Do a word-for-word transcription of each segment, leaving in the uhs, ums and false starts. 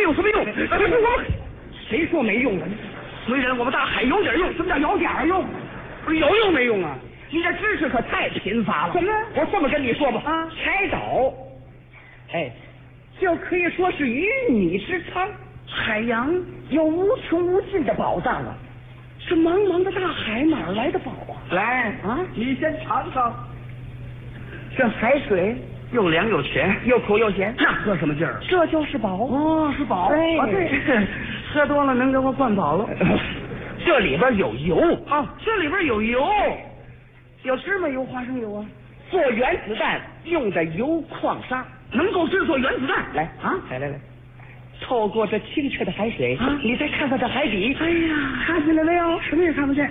有什么用？可是我们谁说没用啊？虽然我们大海有点用，什么叫有点用？不是有用没用啊？你这知识可太贫乏了。怎么？我这么跟你说吧，啊，海岛，哎，就可以说是鱼米之仓，海洋有无穷无尽的宝藏啊！这茫茫的大海哪来的宝啊？来啊，你先尝尝，这海水又凉又甜，又苦又咸，那喝什么劲儿？这就是宝哦，是宝。哎，啊、对，喝多了能给我灌饱了。这里边有油啊，这里边有油，有芝麻油、花生油啊。做原子弹用的铀矿砂，能够制作原子弹。来啊，来来来，透过这清澈的海水，啊、你再看看这海底。哎呀，看见了没有？什么也看不见。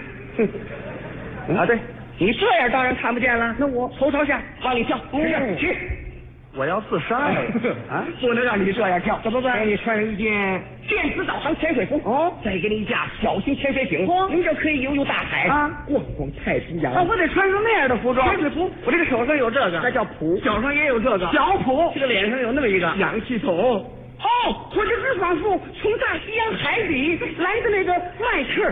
啊，对。你这样当然看不见了，那我头朝下往里跳，嗯、去！我要自杀了啊！不能让你这样跳，怎么办？给你穿上一件电子导航潜水服，哦，再给你一架小型潜水艇，哦，您就可以游游大海啊，逛逛太平洋。啊，我得穿上那样的服装，潜水服。我这个手上有这个，那叫蹼，脚上也有这个脚蹼，这个脸上有那么一个氧气筒。哦，我就是仿佛从大西洋海底来的那个迈克。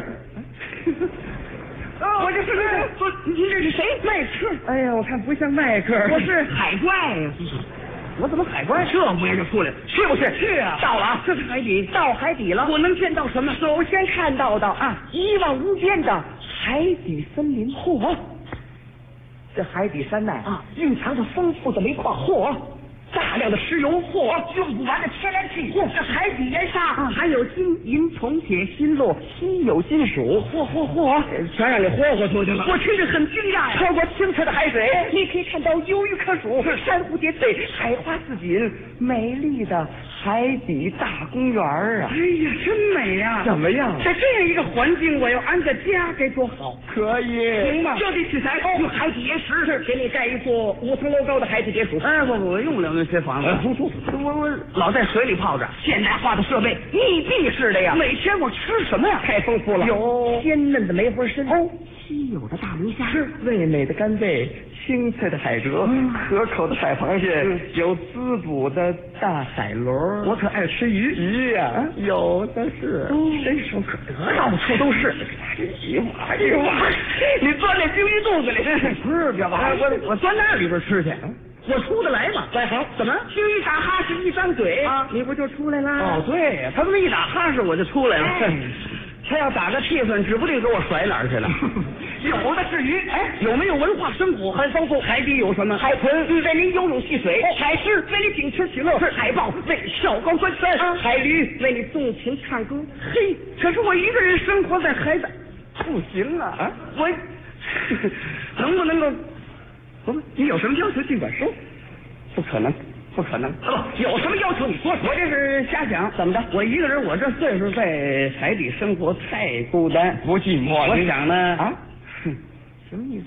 哦，我就是那个，不，您这是谁？迈克。哎呀，我看不像迈克，我是海怪呀。我怎么海怪？这模样就出来了，去不去？去啊！到了啊，这是海底，到海底了。我能见到什么？首先看到的啊，一望无边的海底森林。嚯，这海底山脉啊，蕴藏着丰富的煤矿。嚯！大量的石油，嚯，用不完的天然气，嚯，这海底盐沙，啊、还有金银、铜、铁、锌、铬、稀有金属，嚯嚯嚯，全让你霍霍出去了。我听着很惊讶呀！透过清澈的海水，你可以看到鱿鱼可数，珊瑚叠翠，海花似锦，美丽的海底大公园啊！哎呀，真美呀！怎么样？在这样一个环境，我要安个家该多好！可以，行吗？这地取材，用海底岩石是给你盖一座五层楼高的海底别墅。哎，我我用不了那些房子，不住，我我老在水里泡着，现代化的设备，密闭式的呀。每天我吃什么呀？太丰富了，有鲜嫩的梅花参，哦，稀有的大龙虾，是味美的干贝，清脆的海蜇，嗯、可口的海螃蟹，嗯、有滋补的大海螺。我可爱吃鱼，鱼呀、啊，有的是，伸手可得，到处都是。哎呦妈！你钻那鲸鱼肚子里，不是别吧？我我钻那里边吃去。我出得来吗？外行怎么？鲸鱼打哈士一张嘴啊，你不就出来了？哦，对，他这么一打哈士我就出来了。哎、他要打个气氛，指不定给我甩哪儿去了。有的是鱼，哎，有没有文化生活？很丰富。海底有什么？海豚为您游泳戏水，哦、海狮为你景吃取乐，是海豹为你跳高钻山，啊、海驴为你纵情唱歌。嘿，可是我一个人生活在海岛，不行啊！啊我能不能够？不，你有什么要求尽管说。不可能，不可能。不，有什么要求你说。我这是瞎想。怎么着？我一个人，我这岁数在海底生活太孤单，不寂寞。我想呢，啊，哼，什么意思？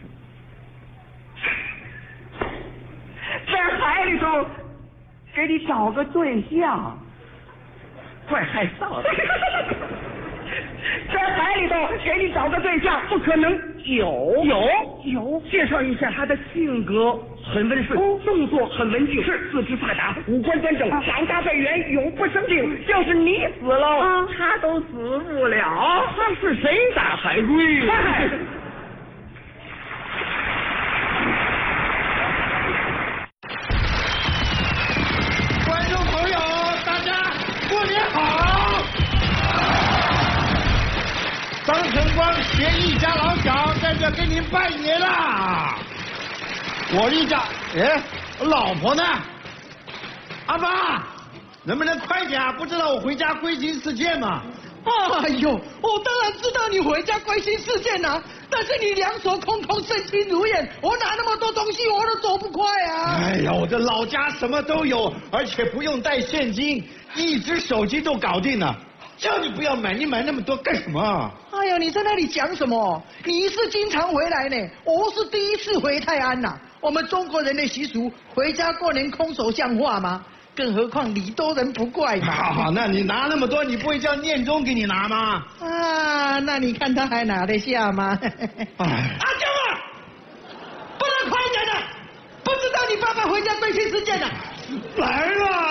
在海里头给你找个对象，怪害臊的。在海里头给你找个对象，不可能。有有有，介绍一下他的性格很温顺，哦、动作很文静，是四肢发达，五官端正，啊、长大在原，永不生病。就是你死了，啊、他都死不了。他是谁？大海龟。 观众朋友，大家过年好！张晨光携一家老小在这给您拜年啦！我一家，哎，老婆呢？阿爸，能不能快点啊？不知道我回家归心似箭吗？ 哎呦，我当然知道你回家归心似箭啊，但是你两手空空，身轻如燕，我拿那么多东西我都走不快啊！ 哎呀，我这老家什么都有，而且不用带现金，一只手机都搞定了。叫你不要买，你买那么多干什么？ 哎呀，你在那里讲什么？你是经常回来呢，我是第一次回泰安呐、啊。我们中国人的习俗，回家过年空手像话吗？更何况礼多人不怪嘛。 好好，那你拿那么多，你不会叫念中给你拿吗？ 啊，那你看他还拿得下吗？ 哎， 阿娇啊，不能快点的，不知道你爸爸回家归心似箭的。 来了。